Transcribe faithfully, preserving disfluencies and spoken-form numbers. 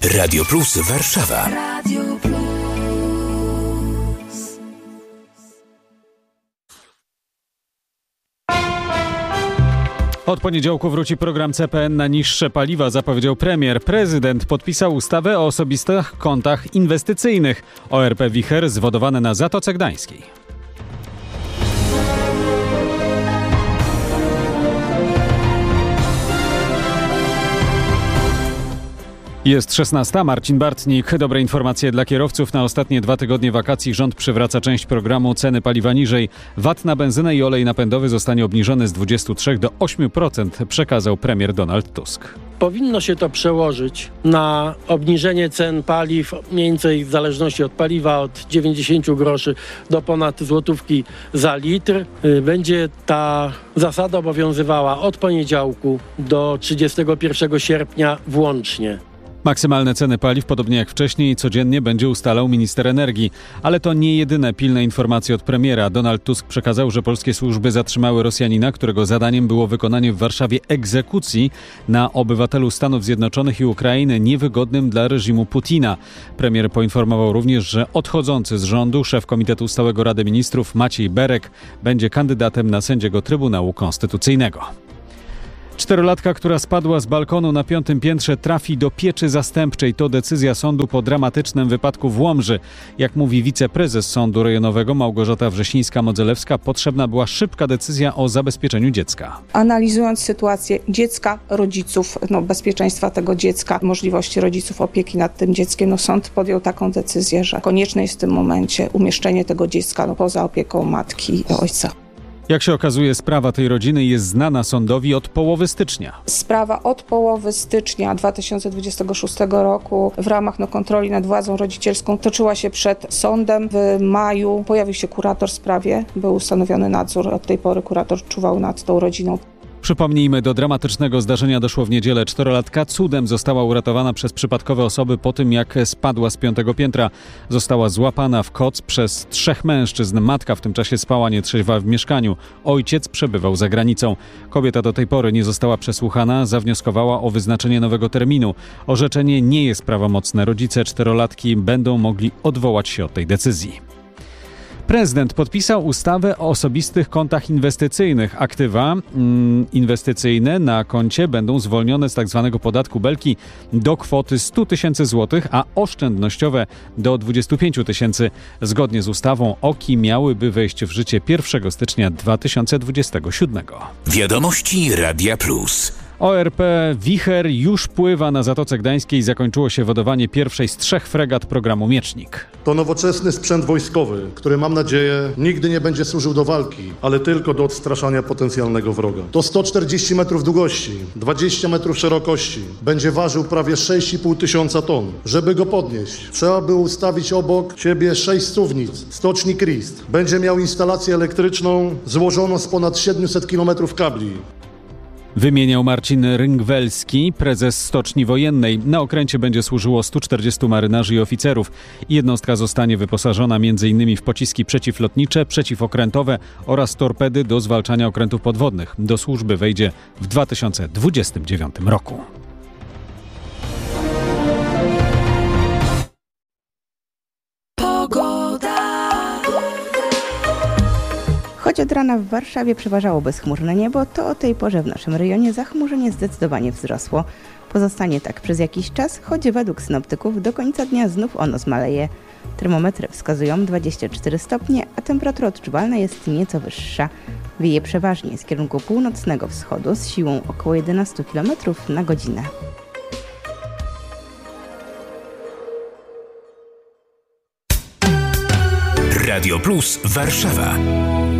Radio Plus Warszawa. Radio Plus. Od poniedziałku wróci program C P N na niższe paliwa, zapowiedział premier. Prezydent podpisał ustawę o osobistych kontach inwestycyjnych. O R P Wicher zwodowane na Zatoce Gdańskiej. Jest szesnasta, Marcin Bartnik. Dobre informacje dla kierowców. Na ostatnie dwa tygodnie wakacji rząd przywraca część programu Ceny paliwa niżej. V A T na benzynę i olej napędowy zostanie obniżony z dwudziestu trzech do ośmiu procent, przekazał premier Donald Tusk. Powinno się to przełożyć na obniżenie cen paliw mniej więcej w zależności od paliwa od dziewięćdziesięciu groszy do ponad złotówki za litr. Będzie ta zasada obowiązywała od poniedziałku do trzydziestego pierwszego sierpnia włącznie. Maksymalne ceny paliw, podobnie jak wcześniej, codziennie będzie ustalał minister energii. Ale to nie jedyne pilne informacje od premiera. Donald Tusk przekazał, że polskie służby zatrzymały Rosjanina, którego zadaniem było wykonanie w Warszawie egzekucji na obywatelu Stanów Zjednoczonych i Ukrainy niewygodnym dla reżimu Putina. Premier poinformował również, że odchodzący z rządu szef Komitetu Stałego Rady Ministrów Maciej Berek będzie kandydatem na sędziego Trybunału Konstytucyjnego. Czterolatka, która spadła z balkonu na piątym piętrze, trafi do pieczy zastępczej. To decyzja sądu po dramatycznym wypadku w Łomży. Jak mówi wiceprezes Sądu Rejonowego Małgorzata Wrzesińska-Modzelewska, potrzebna była szybka decyzja o zabezpieczeniu dziecka. Analizując sytuację dziecka, rodziców, no, bezpieczeństwa tego dziecka, możliwości rodziców opieki nad tym dzieckiem, no, sąd podjął taką decyzję, że konieczne jest w tym momencie umieszczenie tego dziecka no, poza opieką matki i ojca. Jak się okazuje, sprawa tej rodziny jest znana sądowi od połowy stycznia. Sprawa od połowy stycznia dwa tysiące dwudziestego szóstego roku w ramach no, kontroli nad władzą rodzicielską toczyła się przed sądem. W maju pojawił się kurator w sprawie, był ustanowiony nadzór. Od tej pory kurator czuwał nad tą rodziną. Przypomnijmy, do dramatycznego zdarzenia doszło w niedzielę. Czterolatka cudem została uratowana przez przypadkowe osoby po tym, jak spadła z piątego piętra. Została złapana w koc przez trzech mężczyzn. Matka w tym czasie spała nietrzeźwa w mieszkaniu. Ojciec przebywał za granicą. Kobieta do tej pory nie została przesłuchana. Zawnioskowała o wyznaczenie nowego terminu. Orzeczenie nie jest prawomocne. Rodzice czterolatki będą mogli odwołać się od tej decyzji. Prezydent podpisał ustawę o osobistych kontach inwestycyjnych. Aktywa mm, inwestycyjne na koncie będą zwolnione z tzw. podatku Belki do kwoty stu tysięcy złotych, a oszczędnościowe do dwudziestu pięciu tysięcy. Zgodnie z ustawą O K I miałyby wejść w życie pierwszego stycznia dwa tysiące dwudziestego siódmego. Wiadomości Radia Plus. O R P Wicher już pływa na Zatoce Gdańskiej. Zakończyło się wodowanie pierwszej z trzech fregat programu Miecznik. To nowoczesny sprzęt wojskowy, który mam nadzieję nigdy nie będzie służył do walki, ale tylko do odstraszania potencjalnego wroga. To sto czterdzieści metrów długości, dwadzieścia metrów szerokości. Będzie ważył prawie sześć i pół tysiąca ton. Żeby go podnieść, trzeba było ustawić obok siebie sześć suwnic. Stoczni Christ będzie miał instalację elektryczną złożoną z ponad siedmiuset kilometrów kabli. Wymieniał Marcin Ryngwelski, prezes Stoczni Wojennej. Na okręcie będzie służyło stu czterdziestu marynarzy i oficerów. Jednostka zostanie wyposażona m.in. w pociski przeciwlotnicze, przeciwokrętowe oraz torpedy do zwalczania okrętów podwodnych. Do służby wejdzie w dwa tysiące dwudziestym dziewiątym roku. Choć od rana w Warszawie przeważało bezchmurne niebo, to o tej porze w naszym rejonie zachmurzenie zdecydowanie wzrosło. Pozostanie tak przez jakiś czas, choć według synoptyków do końca dnia znów ono zmaleje. Termometry wskazują dwadzieścia cztery stopnie, a temperatura odczuwalna jest nieco wyższa. Wieje przeważnie z kierunku północnego wschodu z siłą około jedenaście kilometrów na godzinę. Radio Plus Warszawa.